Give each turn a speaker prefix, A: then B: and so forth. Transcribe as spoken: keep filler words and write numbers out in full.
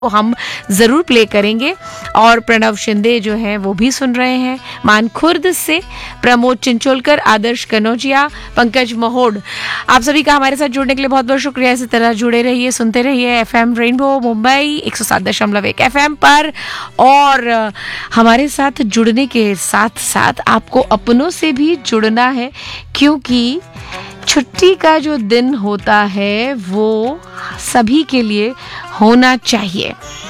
A: को हम जरूर प्ले करेंगे। और प्रणव शिंदे जो है वो भी सुन रहे हैं मानखुर्द से, प्रमोद चिंचोलकर, आदर्श कनौजिया, पंकज महोड, आप सभी का हमारे साथ जुड़ने के लिए बहुत बहुत शुक्रिया। इसी तरह जुड़े रहिए, सुनते रहिए एफ एम रेनबो मुंबई एक सौ सात दशमलव एक एफ एम पर। और हमारे साथ जुड़ने के साथ साथ आपको अपनों से भी जुड़ना है, क्योंकि छुट्टी का जो दिन होता है वो सभी के लिए होना चाहिए।